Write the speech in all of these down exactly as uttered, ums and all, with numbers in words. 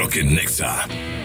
Rock en Nexa.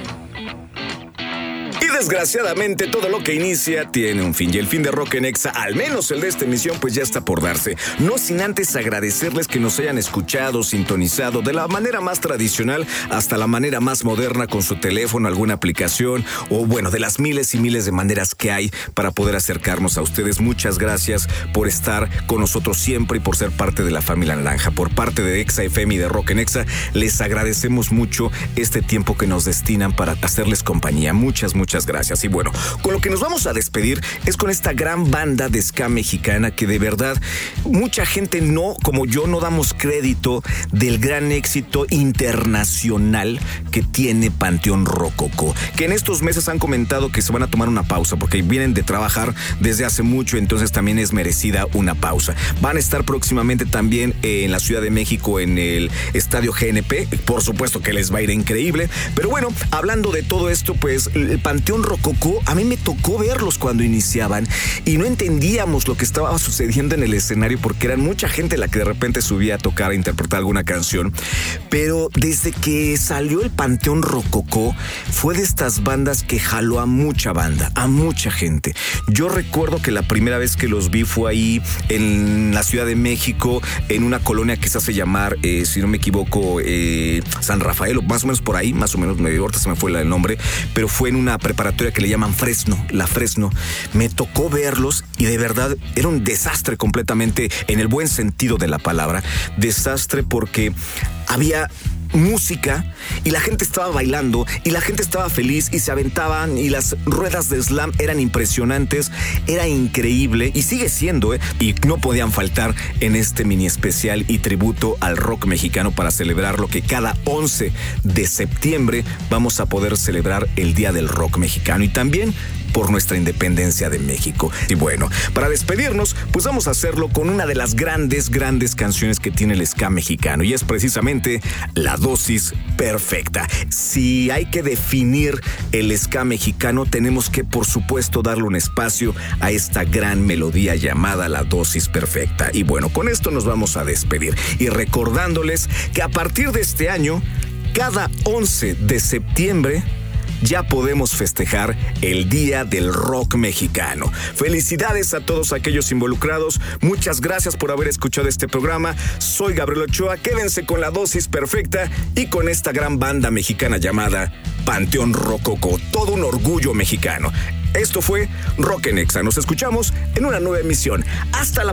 Y desgraciadamente todo lo que inicia tiene un fin, y el fin de Rock en Exa, al menos el de esta emisión, pues ya está por darse. No sin antes agradecerles que nos hayan escuchado, sintonizado de la manera más tradicional hasta la manera más moderna con su teléfono, alguna aplicación, o bueno, de las miles y miles de maneras que hay para poder acercarnos a ustedes. Muchas gracias por estar con nosotros siempre y por ser parte de la familia naranja. Por parte de Exa F M y de Rock en Exa, les agradecemos mucho este tiempo que nos destinan para hacerles compañía. Muchas, muchas gracias. Y bueno, con lo que nos vamos a despedir es con esta gran banda de ska mexicana que de verdad mucha gente no, como yo, no damos crédito del gran éxito internacional que tiene Panteón Rococó, que en estos meses han comentado que se van a tomar una pausa porque vienen de trabajar desde hace mucho, entonces también es merecida una pausa. Van a estar próximamente también en la Ciudad de México en el Estadio G N P, por supuesto que les va a ir increíble, pero bueno, hablando de todo esto, pues el Panteón Rococó, a mí me tocó verlos cuando iniciaban y no entendíamos lo que estaba sucediendo en el escenario porque eran mucha gente la que de repente subía a tocar, a interpretar alguna canción, pero desde que salió el Panteón Rococó fue de estas bandas que jaló a mucha banda, a mucha gente. Yo recuerdo que la primera vez que los vi fue ahí en la Ciudad de México, en una colonia que se hace llamar, eh, si no me equivoco, eh, San Rafael, o más o menos por ahí, más o menos, me, ahorita se me fue el nombre, pero fue en una preparatoria que le llaman Fresno, la Fresno. Me tocó verlos y de verdad era un desastre completamente, en el buen sentido de la palabra, desastre porque había música y la gente estaba bailando y la gente estaba feliz y se aventaban y las ruedas de slam eran impresionantes, era increíble y sigue siendo, ¿eh? Y no podían faltar en este mini especial y tributo al rock mexicano para celebrar lo que cada once de septiembre vamos a poder celebrar el Día del Rock Mexicano y también por nuestra independencia de México. Y bueno, para despedirnos, pues vamos a hacerlo con una de las grandes, grandes canciones que tiene el ska mexicano y es precisamente La Dosis Perfecta. Si hay que definir el ska mexicano, tenemos que, por supuesto, darle un espacio a esta gran melodía llamada La Dosis Perfecta. Y bueno, con esto nos vamos a despedir y recordándoles que a partir de este año, cada once de septiembre, ya podemos festejar el Día del Rock Mexicano. Felicidades a todos aquellos involucrados. Muchas gracias por haber escuchado este programa. Soy Gabriel Ochoa. Quédense con La Dosis Perfecta y con esta gran banda mexicana llamada Panteón Rococó. Todo un orgullo mexicano. Esto fue Rock en Exa. Nos escuchamos en una nueva emisión. Hasta la